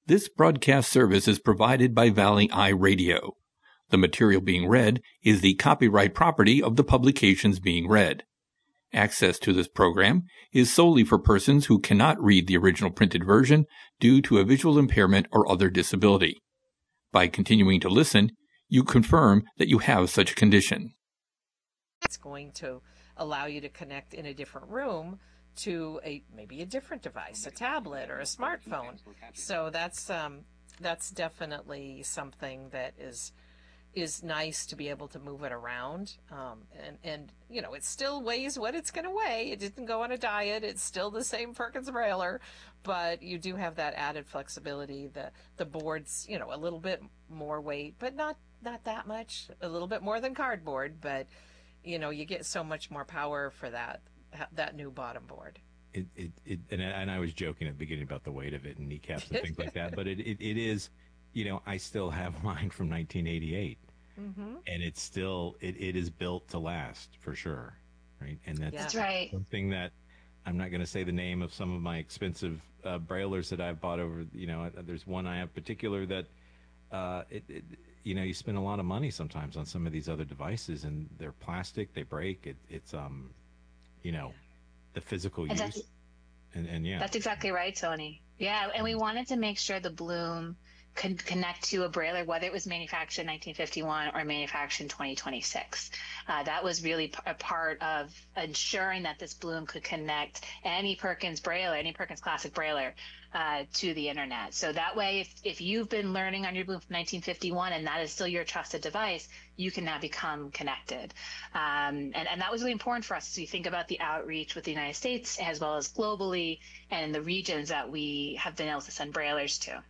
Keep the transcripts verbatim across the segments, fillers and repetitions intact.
This broadcast service is provided by Valley Eye Radio. The material being read is the copyright property of the publications being read. Access to this program is solely for persons who cannot read the original printed version due to a visual impairment or other disability. By continuing to listen, you confirm that you have such a condition. It's going to allow you to connect in a different room to a maybe a different device, a tablet or a smartphone. So that's um, that's definitely something that is is nice to be able to move it around. Um, and, and, you know, it still weighs what it's going to weigh. It didn't go on a diet. It's still the same Perkins Brailler, but you do have that added flexibility. The, the board's, you know, a little bit more weight, but not, not that much, a little bit more than cardboard, but, you know, you get so much more power for that, that new bottom board. It, it, it and, I, and I was joking at the beginning about the weight of it and kneecaps and things like that, but it, it, it is, you know, I still have mine from nineteen eighty-eight, mm-hmm. and it's still, it, it is built to last for sure. Right. And that's, that's right. Something that I'm not going to say the name of some of my expensive uh, braillers that I've bought over, you know, there's one I have particular that, uh, it, it, you know, you spend a lot of money sometimes on some of these other devices and they're plastic, they break. It, it's, um, you know, yeah. the physical and use. And, and yeah. That's exactly right, Tony. Yeah. And we wanted to make sure the Bloom could connect to a brailler, whether it was manufactured in nineteen fifty-one or manufactured in twenty twenty-six. Uh, that was really p- a part of ensuring that this Bloom could connect any Perkins brailler, any Perkins Classic brailler uh, to the internet. So that way, if, if you've been learning on your Bloom from nineteen fifty-one and that is still your trusted device, you can now become connected. Um, and, and that was really important for us as we think about the outreach with the United States as well as globally and the regions that we have been able to send braillers to.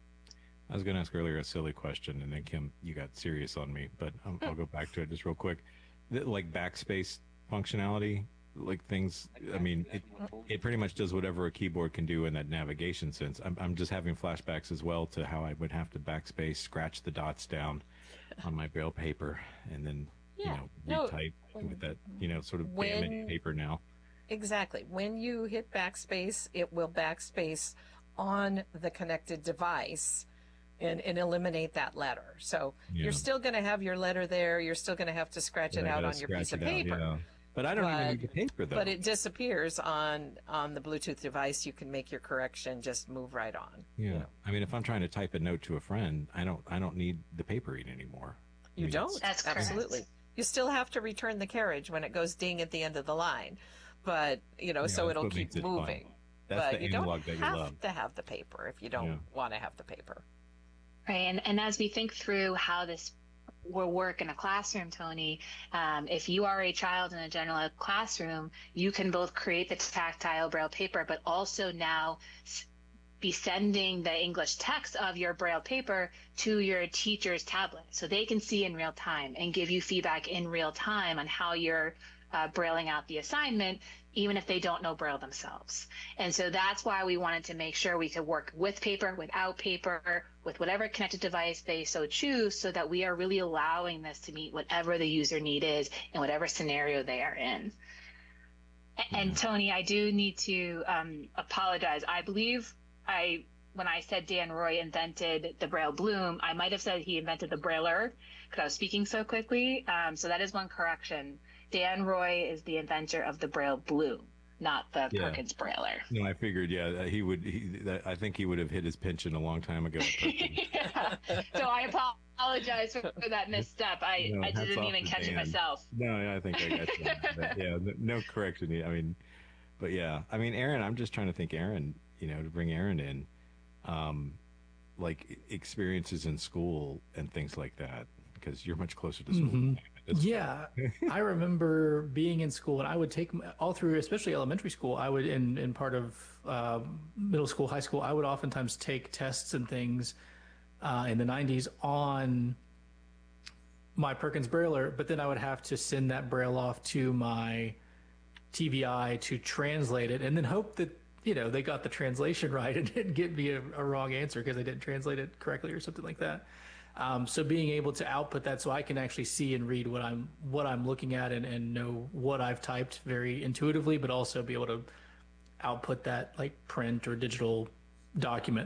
I was going to ask earlier a silly question, and then Kim, you got serious on me, but um, I'll go back to it just real quick. The, like backspace functionality, like things, I mean, it, it pretty much does whatever a keyboard can do in that navigation sense. I'm, I'm just having flashbacks as well to how I would have to backspace, scratch the dots down on my braille paper, and then, yeah, you know, retype no, with that, you know, sort of when, damaged paper now. Exactly. When you hit backspace, it will backspace on the connected device. And, and eliminate that letter. So yeah. you're still going to have your letter there. You're still going to have to scratch but it out on your piece of paper. Out, yeah. But I don't but, even need the paper, though. But it disappears on, on the Bluetooth device. You can make your correction, just move right on. Yeah. You know? I mean, if I'm trying to type a note to a friend, I don't I don't need the papering anymore. You I mean, don't? That's Absolutely. Correct. You still have to return the carriage when it goes ding at the end of the line. But, you know, yeah, so it'll keep moving. Fun. That's but the you analog don't that you have love. to have the paper if you don't yeah. want to have the paper. Right, and, and as we think through how this will work in a classroom, Tony, um, if you are a child in a general ed classroom, you can both create the tactile braille paper, but also now be sending the English text of your braille paper to your teacher's tablet so they can see in real time and give you feedback in real time on how you're uh, brailing out the assignment, even if they don't know braille themselves. And so that's why we wanted to make sure we could work with paper, without paper, with whatever connected device they so choose, so that we are really allowing this to meet whatever the user need is in whatever scenario they are in. And Tony, I do need to um, apologize. I believe I, when I said Dan Roy invented the Braille Bloom, I might have said he invented the Brailler because I was speaking so quickly. Um, so that is one correction. Dan Roy is the inventor of the Braille Bloom, not the yeah. Perkins Brailler. No, I figured, yeah, he would. He, that, I think he would have hit his pension a long time ago. yeah. So I apologize for, for that misstep. I, no, I didn't even catch Dan. it myself. No, yeah, I think I got you. But, yeah, no, no correction. I mean, but yeah, I mean, Aaron. I'm just trying to think, Aaron. You know, to bring Aaron in, um, like experiences in school and things like that, because you're much closer to school. Mm-hmm. Yeah, I remember being in school, and I would take all through, especially elementary school. I would, in in part of uh, middle school, high school, I would oftentimes take tests and things uh, in the nineties on my Perkins Brailler, but then I would have to send that Braille off to my T V I to translate it, and then hope that, you know, they got the translation right and didn't give me a, a wrong answer because I didn't translate it correctly or something like that. Um, so being able to output that so I can actually see and read what I'm what I'm looking at and, and know what I've typed very intuitively, but also be able to output that like print or digital document